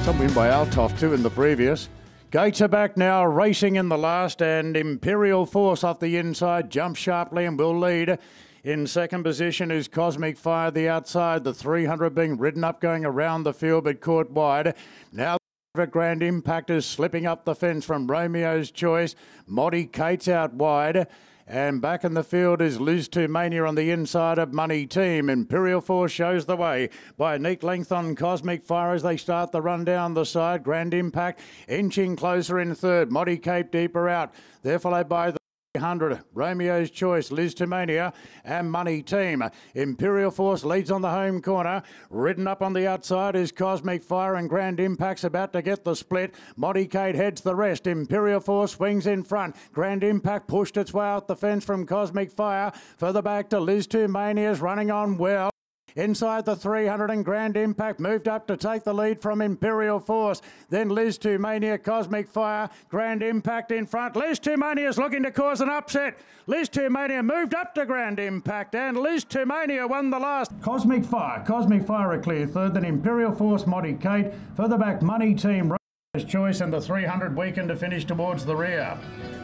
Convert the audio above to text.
Some win by Altoff too in the previous. Gates are back now, racing in the last, and Imperial Force off the inside jumps sharply and will lead. In second position is Cosmic Fire, the outside. The 300 being ridden up, going around the field, but caught wide. Now Grand Impact is slipping up the fence from Romeo's Choice. Moddy Cates out wide. And back in the field is Liz 2 Mania on the inside of Money Team. Imperial Force shows the way by a neat length on Cosmic Fire as they start the run down the side. Grand Impact inching closer in third. Moddy Cape deeper out. They're followed by the 100, Romeo's Choice, Liz 2 Mania and Money Team. Imperial Force leads on the home corner. Ridden up on the outside is Cosmic Fire, and Grand Impact's about to get the split. Moddy Kate heads the rest. Imperial Force swings in front. Grand Impact pushed its way out the fence from Cosmic Fire. Further back to Liz 2 Mania's running on well. Inside the 300 and Grand Impact moved up to take the lead from Imperial Force. Then Liz 2 Mania, Cosmic Fire, Grand Impact in front. Liz 2 Mania is looking to cause an upset. Liz 2 Mania moved up to Grand Impact, and Liz 2 Mania won the last. Cosmic Fire a clear third. Then Imperial Force, Moddy Kate. Further back, Money Team, Romeo's Choice, and the 300 weakened to finish towards the rear.